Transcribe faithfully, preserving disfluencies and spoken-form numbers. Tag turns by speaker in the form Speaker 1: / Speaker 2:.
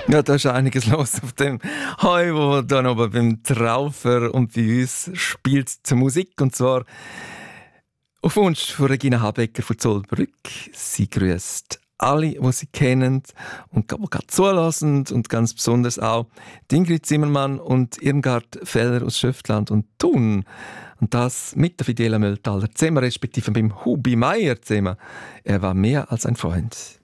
Speaker 1: Ja, da ist einiges los auf dem Heu, wo dann aber beim Traufer und bei uns spielt zur Musik. Und zwar auf Wunsch von Regina Habecker von Zollbrück. Sie grüßt alle, die sie kennen und die gerade zulassen und ganz besonders auch Ingrid Zimmermann und Irmgard Feller aus Schöftland und Thun. Und das mit der Fidela Mölltaler zusammen, respektive beim Hubi Meier zusammen. Er war mehr als ein Freund.